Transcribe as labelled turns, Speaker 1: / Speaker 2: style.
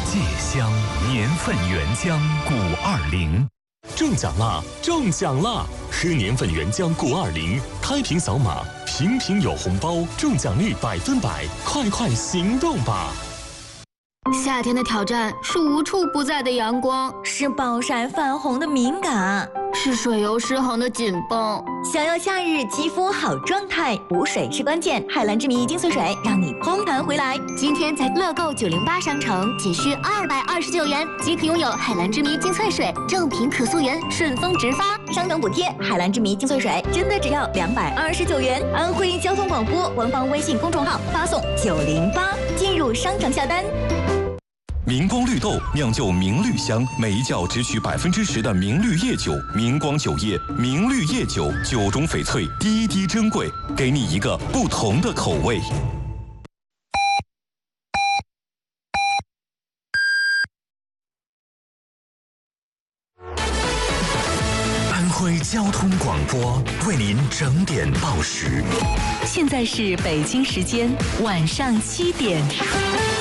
Speaker 1: 芥香年份原浆520。
Speaker 2: 中奖啦！中奖啦！喝年份原浆520，开瓶扫码，瓶瓶有红包，中奖率100%，快快行动吧！
Speaker 3: 夏天的挑战是无处不在的阳光，
Speaker 4: 是暴晒泛红的敏感，
Speaker 3: 是水油失衡的紧绷。
Speaker 4: 想要夏日肌肤好状态，补水是关键。海蓝之谜精粹水让你蓬弹回来。
Speaker 5: 今天在乐购908商城仅需229元即可拥有海蓝之谜精粹水，正品可溯源，顺丰直发，
Speaker 4: 商城补贴。海蓝之谜精粹水真的只要229元。安徽交通广播官方微信公众号发送908进入商城下单。
Speaker 6: 明光绿豆酿就明绿香，每一窖只取10%的明绿叶酒。明光酒业明绿叶酒，酒中翡翠，滴滴珍贵，给你一个不同的口味。
Speaker 1: 安徽交通广播为您整点报时。
Speaker 7: 现在是北京时间晚上7点。